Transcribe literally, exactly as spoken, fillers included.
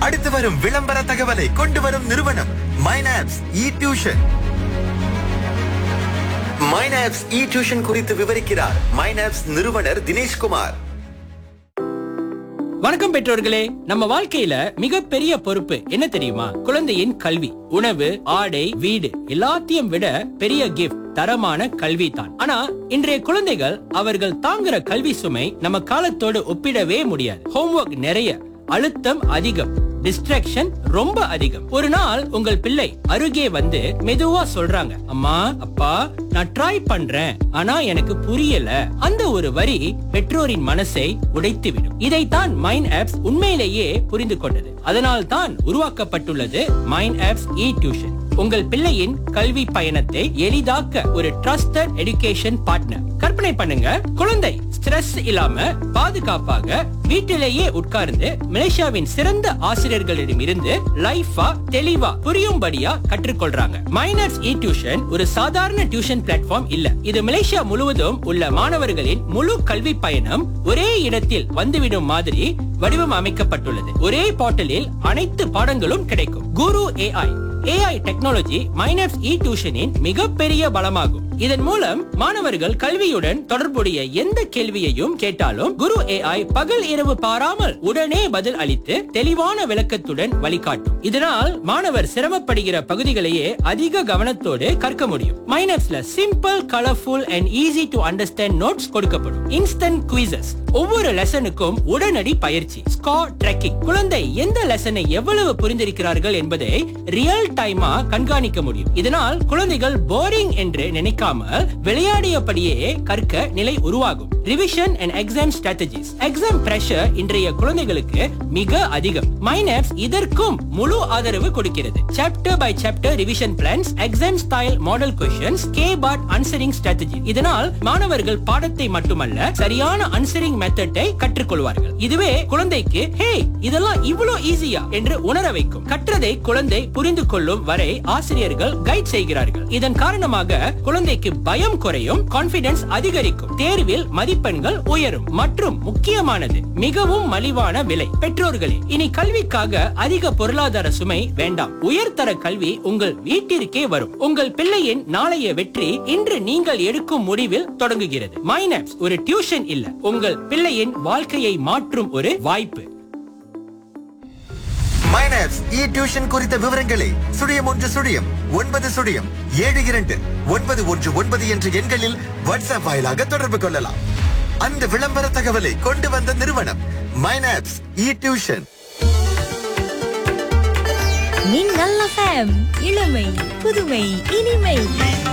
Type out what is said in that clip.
அடுத்து வரும் விளம்பர தகவலை கொண்டு வரும் நிறுவனம் மைனாப்ஸ் இ டியூஷன். மைனாப்ஸ் இ டியூஷன் குறித்து விவரிக்கிறார் மைனாப்ஸ் நிறுவனர் தினேஷ்குமார். வணக்கம் பெற்றோர்களே. நம்ம வாழ்க்கையில மிகப்பெரிய பொறுப்பு என்ன தெரியுமா? குழந்தையின் கல்வி. உணவு, ஆடை, வீடு எல்லாத்தையும் விட பெரிய கிஃப்ட் தரமான கல்வி தான். ஆனா இன்றைய குழந்தைகள் அவர்கள் தாங்குற கல்வி சுமை நம்ம காலத்தோடு ஒப்பிடவே முடியாது. ஹோம்வொர்க் நிறைய, அழுத்தம் அதிகம், டிஸ்ட்ராக்ஷன் ரொம்ப அதிகம். ஒரு நாள் உங்கள் பிள்ளை அருகே வந்து மெதுவா சொல்றாங்க, அம்மா அப்பா நான் ட்ரை பண்றேன் ஆனா எனக்கு புரியல. அந்த ஒரு வரி பெற்றோரின் மனசை உடைத்துவிடும். இதைத்தான் மைண்ட் ஆப்ஸ் உண்மையிலேயே புரிந்து கொண்டது. அதனால் தான் உருவாக்கப்பட்டுள்ளது மைண்ட் ஆப்ஸ் இ டியூஷன். உங்கள் பிள்ளையின் கல்வி பயணத்தை எளிதாக்க ஒரு ட்ரஸ்டட் எஜுகேஷன் பார்ட்னர். கற்பனை பண்ணுங்க, குழந்தை ஸ்ட்ரெஸ் இல்லாம பாதுகாப்பாக வீட்டிலேயே உட்கார்ந்து மலேசியாவின் சிறந்த ஆசிரியர்களிடம் இருந்து லைஃபா தெளிவா புரியும்படியா கற்றுக்கொள்றாங்க. மைனர்ஸ் இ டியூஷன் ஒரு சாதாரண டியூஷன் பிளாட்ஃபார்ம் இல்ல. இது மலேசியா முழுவதும் உள்ள மாணவர்களின் முழு கல்வி பயணம் ஒரே இடத்தில் வந்துவிடும் மாதிரி வடிவம் அமைக்கப்பட்டுள்ளது. ஒரே போர்ட்டலில் அனைத்து பாடங்களும் கிடைக்கும். குரு ஏஐ ஏஐ டெக்னாலஜி மைனர்ஸ் இ டியூஷனின் மிகப்பெரிய பலமாகும். இதன் மூலம் மாணவர்கள் கல்வியுடன் தொடர்புடைய எந்த கேள்வியையும் கேட்டாலும் குரு ஏஐ பகல் இரவு பாராமல் உடனே பதில் அளித்து தெளிவான விளக்கத்துடன் வழிகாட்டும். இதனால் மாணவர் சிரமப்படுகிற பகுதிகளையே அதிக கவனத்தோடு கற்க முடியும். மைனர்ஸ்ல simple, colourful and easy to understand notes கொடுக்கப்படும். இன்ஸ்டன்ட் குவிசஸ், ஒவ்வொரு லெசனுக்கும் உடனடி பயிற்சி. ஸ்கோர் ட்ராக்கிங், குழந்தை எந்த லெசனை எவ்வளவு புரிந்திருக்கிறார்கள் என்பதை ரியல் டைமா கண்காணிக்க முடியும். இதனால் குழந்தைகள் போரிங் என்று நினைக்காமல் விளையாடியபடியே கற்க நிலை உருவாகும். Revision and exam strategies, exam pressure இன்றைய குழந்தைகளுக்கு மிக அதிகம். மைனப்ஸ் இதற்கும் முழு ஆதரவு கொடுக்கிறது. Chapter by chapter revision plans, exam style model questions, K pot answering strategy. இதனால் மாணவர்கள் பாடத்தை மட்டுமல்ல சரியான ஆன்சரிங் மெத்தடை கற்றுக்கொள்வார்கள். இதுவே குழந்தைக்கு ஹே இதெல்லாம் இவ்வளவு ஈஸியா என்று உணர வைக்கும். கற்றதை குழந்தை புரிந்து கொள்ளும் வரை ஆசிரியர்கள் கைட் செய்கிறார்கள். இதன் காரணமாக குழந்தைக்கு பயம் குறையும், கான்பிடன்ஸ் அதிகரிக்கும், தேர்வில் மதிப்பெண்கள் உயரும் மற்றும் முக்கியமானது மிகவும் மலிவான விலை. பெற்றோர்களே, இனி கல்விக்காக அதிக பொருளாதார சுமை வேண்டாம். உயர்தர கல்வி உங்கள் வீட்டிற்கே வரும். உங்கள் பிள்ளையின் நாளைய வெற்றி இன்று நீங்கள் எடுக்கும் முடிவில் தொடங்குகிறது. மைனப்ஸ் ஒரு டியூஷன் இல்ல, உங்கள் பிள்ளையின் வாழ்க்கையை மாற்றும் ஒரு வாய்ப்பு. மைனாப்ஸ் இ டியூஷன் குறித்த விவரங்களை சுழியம் ஒன்று சுழியம் ஒன்பது சுழியம் ஏழு இரண்டு ஒன்பது ஒன்று ஒன்பது என்ற எண்களில் வாட்ஸ்அப் வாயிலாக தொடர்பு கொள்ளலாம். அந்த விளம்பர தகவலை கொண்டு வந்த நிறுவனம் மைனாப்ஸ் இ டியூஷன். மின்னல் எஃப்எம், இளமை புதுமை இனிமை.